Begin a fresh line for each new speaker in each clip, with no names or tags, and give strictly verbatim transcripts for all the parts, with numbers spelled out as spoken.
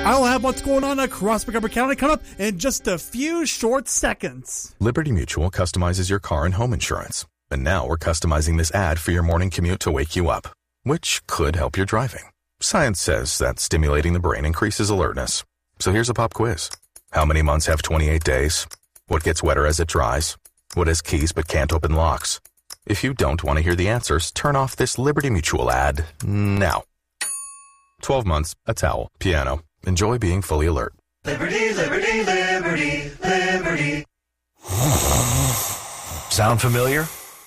I'll have what's going on across Montgomery County come up in just a few short seconds.
Liberty Mutual customizes your car and home insurance. And now we're customizing this ad for your morning commute to wake you up, which could help your driving. Science says that stimulating the brain increases alertness. So here's a pop quiz. How many months have twenty-eight days? What gets wetter as it dries? What has keys but can't open locks? If you don't want to hear the answers, turn off this Liberty Mutual ad now. twelve months, a towel, piano. Enjoy being fully alert.
Liberty, liberty, liberty, liberty.
Sound familiar?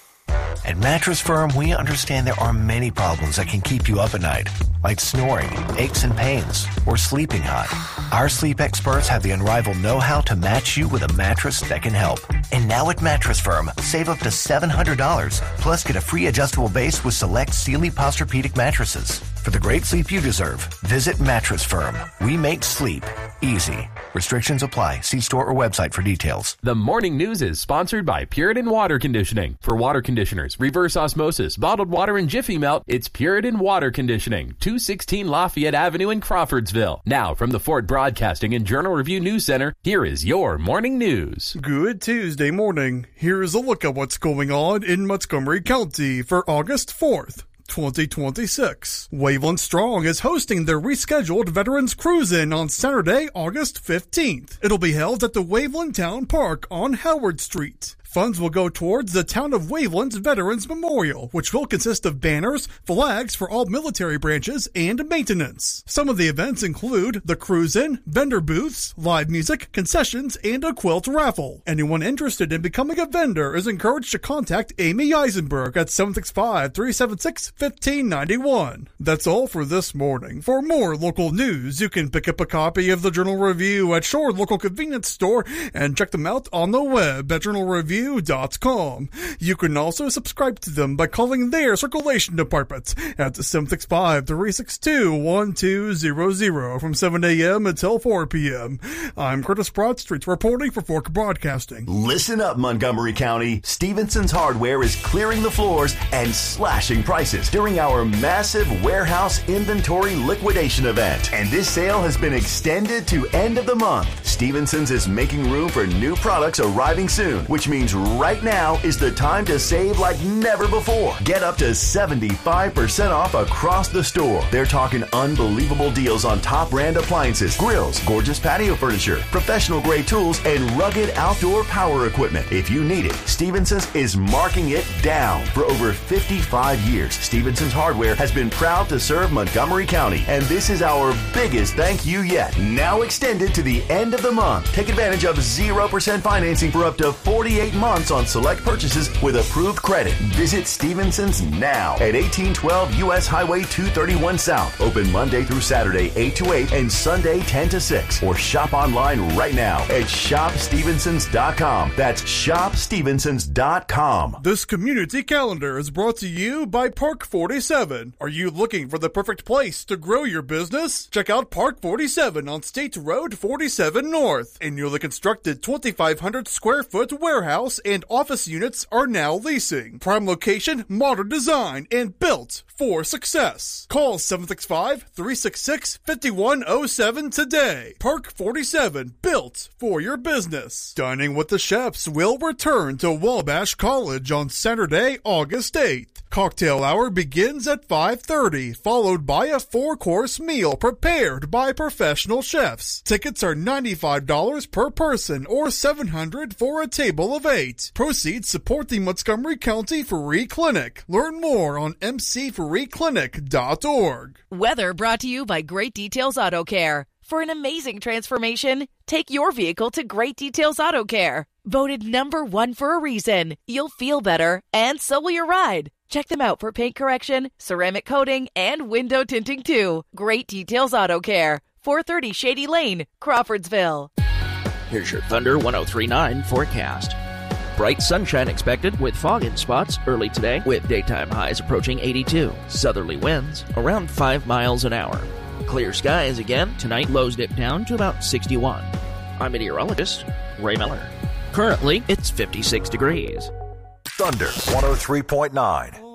At Mattress Firm, we understand there are many problems that can keep you up at night, like snoring, aches and pains, or sleeping hot. Our sleep experts have the unrivaled know-how to match you with a mattress that can help. And now at Mattress Firm, save up to seven hundred dollars, plus get a free adjustable base with select Sealy Posturepedic mattresses. For the great sleep you deserve, visit Mattress Firm. We make sleep easy. Restrictions apply. See store or website for details.
The morning news is sponsored by Puritan Water Conditioning. For water conditioners, reverse osmosis, bottled water, and Jiffy Melt, it's Puritan Water Conditioning, two sixteen Lafayette Avenue in Crawfordsville. Now, from the Fort Broadcasting and Journal Review News Center, here is your morning news.
Good Tuesday morning. Here's a look at what's going on in Montgomery County for August fourth. twenty twenty-six. Waveland Strong is hosting their rescheduled Veterans Cruise-In on Saturday, August fifteenth. It'll be held at the Waveland Town Park on Howard Street. Funds will go towards the Town of Waveland's Veterans Memorial, which will consist of banners, flags for all military branches, and maintenance. Some of the events include the cruise-in, vendor booths, live music, concessions, and a quilt raffle. Anyone interested in becoming a vendor is encouraged to contact Amy Eisenberg at seven six five, three seven six, one five nine one. That's all for this morning. For more local news, you can pick up a copy of the Journal Review at Shore Local Convenience Store and check them out on the web at journal review dot com. You can also subscribe to them by calling their circulation department at seven six five, three six two, one two zero zero from seven a.m. until four p.m. I'm Curtis Broadstreet reporting for Fork Broadcasting.
Listen up, Montgomery County. Stevenson's Hardware is clearing the floors and slashing prices during our massive warehouse inventory liquidation event. And this sale has been extended to end of the month. Stevenson's is making room for new products arriving soon, which means right now is the time to save like never before. Get up to seventy-five percent off across the store. They're talking unbelievable deals on top brand appliances, grills, gorgeous patio furniture, professional grade tools, and rugged outdoor power equipment. If you need it, Stevenson's is marking it down. For over fifty-five years, Stevenson's Hardware has been proud to serve Montgomery County, and this is our biggest thank you yet. Now extended to the end of the month. Take advantage of zero percent financing for up to forty-eight months on select purchases with approved credit. Visit Stevenson's now at eighteen twelve U S Highway two thirty-one South. Open Monday through Saturday eight to eight and Sunday ten to six. Or shop online right now at shop stevensons dot com. That's shop stevensons dot com.
This community calendar is brought to you by Park forty-seven. Are you looking for the perfect place to grow your business? Check out Park forty-seven on State Road forty-seven North. A newly constructed twenty-five hundred square foot warehouse and office units are now leasing. Prime location, modern design, and built for success. Call seven six five, three six six, five one zero seven today. Park forty-seven, built for your business. Dining with the Chefs will return to Wabash College on Saturday, August eighth. Cocktail hour begins at five thirty, followed by a four-course meal prepared by professional chefs. Tickets are ninety-five dollars per person or seven hundred dollars for a table of eight. Proceeds support the Montgomery County Free Clinic. Learn more on m c free clinic dot org.
Weather brought to you by Great Details Auto Care. For an amazing transformation, take your vehicle to Great Details Auto Care. Voted number one for a reason. You'll feel better, and so will your ride. Check them out for paint correction, ceramic coating, and window tinting too. Great Details Auto Care, four thirty Shady Lane, Crawfordsville.
Here's your Thunder one oh three point nine forecast. Bright sunshine expected with fog in spots early today, with daytime highs approaching eighty-two. Southerly winds around five miles an hour. Clear skies again. Tonight, lows dip down to about sixty-one. I'm meteorologist Ray Miller. Currently, it's fifty-six degrees.
Thunder one oh three point nine.